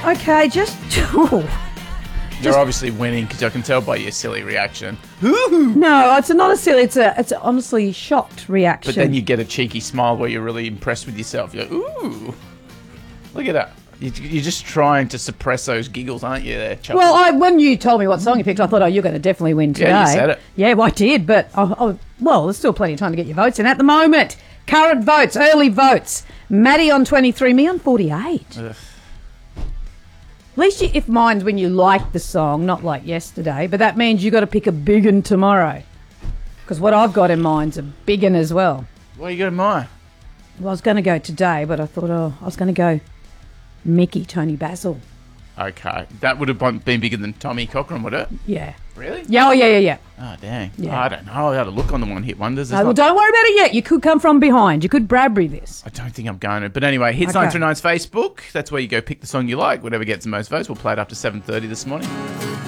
Okay, just... You're obviously winning because I can tell by your silly reaction. No, it's not a silly. It's a honestly shocked reaction. But then you get a cheeky smile where you're really impressed with yourself. You're like, ooh, look at that. You're just trying to suppress those giggles, aren't you? There, Chuck? Well, when you told me what song you picked, I thought, oh, you're going to definitely win today. Yeah, you said it. Yeah, well, I did, but well, there's still plenty of time to get your votes in. At the moment, current votes, early votes. Maddie on 23, me on 48. Ugh. At least if mine's when you like the song, not like yesterday, but that means you got to pick a big one tomorrow. Because what I've got in mind's a big one as well. What you got in mind? Well, I was going to go today, but I thought, I was going to go Mickey, Tony Basil. Okay. That would have been bigger than Tommy Cochran, would it? Yeah. Really? Yeah, yeah. Oh, dang. Yeah. I don't know how to look on the one-hit wonders. Well, don't worry about it yet. You could come from behind. You could Bradbury this. I don't think I'm going to. But anyway, Hits Okay. 939's Facebook. That's where you go pick the song you like. Whatever gets the most votes. We'll play it up to 7:30 this morning.